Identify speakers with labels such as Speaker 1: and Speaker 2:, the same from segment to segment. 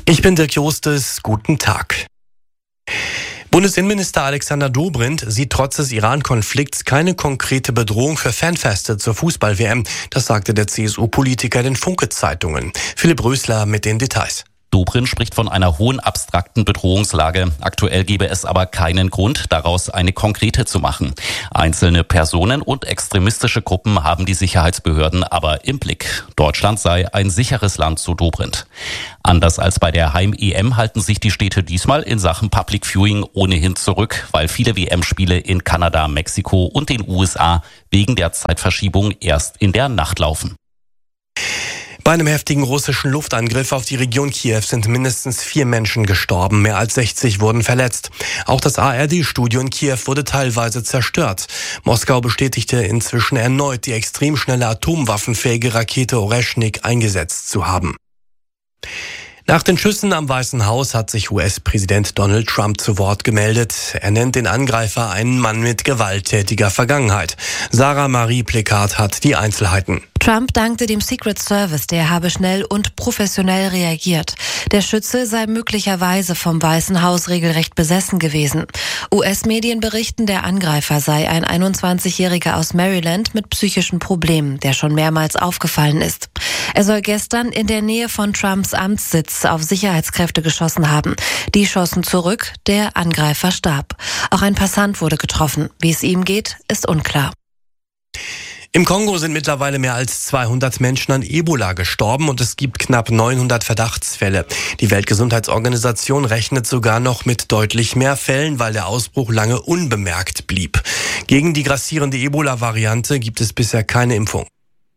Speaker 1: Ich bin Dirk Jostes, guten Tag. Bundesinnenminister Alexander Dobrindt sieht trotz des Iran-Konflikts keine konkrete Bedrohung für Fanfeste zur Fußball-WM. Das sagte der CSU-Politiker den Funke-Zeitungen. Philipp Rösler mit den Details.
Speaker 2: Dobrindt spricht von einer hohen abstrakten Bedrohungslage. Aktuell gebe es aber keinen Grund, daraus eine konkrete zu machen. Einzelne Personen und extremistische Gruppen haben die Sicherheitsbehörden aber im Blick. Deutschland sei ein sicheres Land, so Dobrindt. Anders als bei der Heim-EM halten sich die Städte diesmal in Sachen Public Viewing ohnehin zurück, weil viele WM-Spiele in Kanada, Mexiko und den USA wegen der Zeitverschiebung erst in der Nacht laufen.
Speaker 1: Bei einem heftigen russischen Luftangriff auf die Region Kiew sind mindestens 4 Menschen gestorben, mehr als 60 wurden verletzt. Auch das ARD-Studio in Kiew wurde teilweise zerstört. Moskau bestätigte inzwischen erneut, die extrem schnelle atomwaffenfähige Rakete Oreschnik eingesetzt zu haben. Nach den Schüssen am Weißen Haus hat sich US-Präsident Donald Trump zu Wort gemeldet. Er nennt den Angreifer einen Mann mit gewalttätiger Vergangenheit. Sarah Marie Plecard hat die Einzelheiten.
Speaker 3: Trump dankte dem Secret Service, der habe schnell und professionell reagiert. Der Schütze sei möglicherweise vom Weißen Haus regelrecht besessen gewesen. US-Medien berichten, der Angreifer sei ein 21-Jähriger aus Maryland mit psychischen Problemen, der schon mehrmals aufgefallen ist. Er soll gestern in der Nähe von Trumps Amtssitz auf Sicherheitskräfte geschossen haben. Die schossen zurück, der Angreifer starb. Auch ein Passant wurde getroffen. Wie es ihm geht, ist unklar.
Speaker 1: Im Kongo sind mittlerweile mehr als 200 Menschen an Ebola gestorben und es gibt knapp 900 Verdachtsfälle. Die Weltgesundheitsorganisation rechnet sogar noch mit deutlich mehr Fällen, weil der Ausbruch lange unbemerkt blieb. Gegen die grassierende Ebola-Variante gibt es bisher keine Impfung.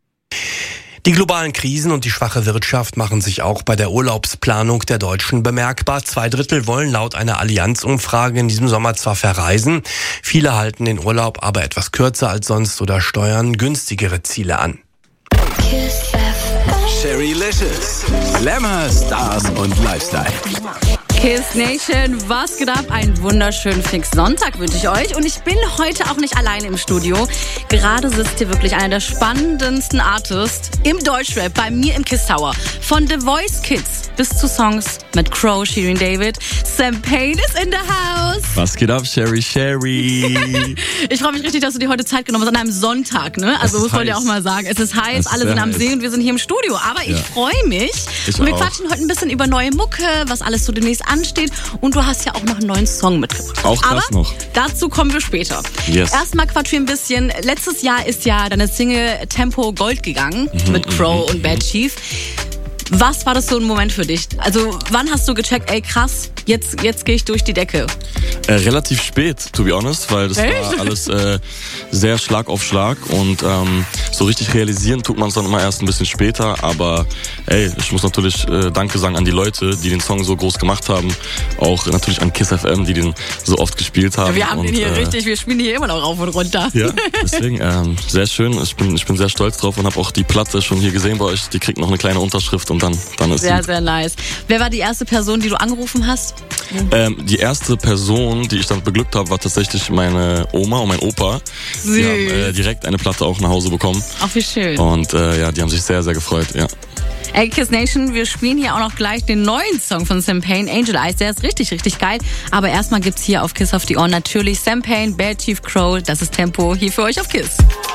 Speaker 1: Die globalen Krisen und die schwache Wirtschaft machen sich auch bei der Urlaubsplanung der Deutschen bemerkbar. 2/3 wollen laut einer Allianz-Umfrage in diesem Sommer zwar verreisen, viele halten den Urlaub aber etwas kürzer als sonst oder steuern günstigere Ziele an.
Speaker 4: Sherrylicious, Glamour, Stars und Lifestyle.
Speaker 5: Kiss Nation, was geht ab? Einen wunderschönen Fix-Sonntag wünsche ich euch. Und ich bin heute auch nicht alleine im Studio. Gerade sitzt hier wirklich einer der spannendsten Artists im Deutschrap bei mir im Kiss Tower. Von The Voice Kids bis zu Songs mit Crow, Shirin David. Sam Payne ist in the house.
Speaker 6: Was geht ab, Sherry?
Speaker 5: Ich freue mich richtig, dass du dir heute Zeit genommen hast an einem Sonntag, ne? Also muss man ja auch mal sagen, es ist heiß, alle sind am See und wir sind hier im Studio. Aber ich freue mich. Und wir quatschen heute ein bisschen über neue Mucke, was alles so demnächst ansteht. Und du hast ja auch noch einen neuen Song mitgebracht.
Speaker 6: Auch das
Speaker 5: aber
Speaker 6: noch.
Speaker 5: Dazu kommen wir später.
Speaker 6: Yes.
Speaker 5: Erstmal quatschen wir ein bisschen. Letztes Jahr ist ja deine Single Tempo Gold gegangen mit Crow und Bad Chief. Was war das so ein Moment für dich? Also wann hast du gecheckt, ey krass, jetzt gehe ich durch die Decke?
Speaker 6: Relativ spät, to be honest, weil das war alles sehr Schlag auf Schlag und so richtig realisieren tut man es dann immer erst ein bisschen später, aber ey, ich muss natürlich Danke sagen an die Leute, die den Song so groß gemacht haben, auch natürlich an Kiss FM, die den so oft gespielt haben.
Speaker 5: Ja, wir haben den hier richtig, wir spielen hier immer noch rauf und runter.
Speaker 6: Ja, deswegen sehr schön, ich bin sehr stolz drauf und habe auch die Platte schon hier gesehen bei euch, die kriegt noch eine kleine Unterschrift und dann ist
Speaker 5: sehr, sehr nice. Wer war die erste Person, die du angerufen hast?
Speaker 6: Die erste Person, die ich dann beglückt habe, war tatsächlich meine Oma und mein Opa.
Speaker 5: Süß.
Speaker 6: Die haben direkt eine Platte auch nach Hause bekommen.
Speaker 5: Ach, wie schön.
Speaker 6: Und ja, die haben sich sehr, sehr gefreut, ja.
Speaker 5: Ey, Kiss Nation, wir spielen hier auch noch gleich den neuen Song von Sam Payne, Angel Eyes. Der ist richtig, richtig geil. Aber erstmal gibt's hier auf Kiss auf die Ohren natürlich Sam Payne, Bad Chief Crow. Das ist Tempo hier für euch auf Kiss.